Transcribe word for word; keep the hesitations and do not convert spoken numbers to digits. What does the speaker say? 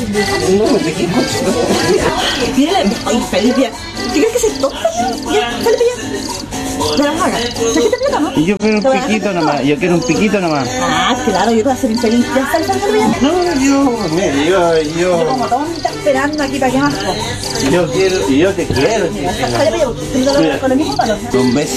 No, ¿de qué coche? Mira, ay, Felipe, ¿tú crees que se toca? Ya, Felipe, ya. Me las hagas. ¿Se quita plata, no? Yo quiero un piquito nomás, yo quiero un piquito nomás. Ah, claro, yo te voy a hacer infeliz. Ya, sal, sal, sal, ya. No, yo, mira, yo, Yo yo, como tonta esperando aquí para que más. yo quiero, yo te quiero. Mira, sal, sal, ya, con el mismo palo. Un beso.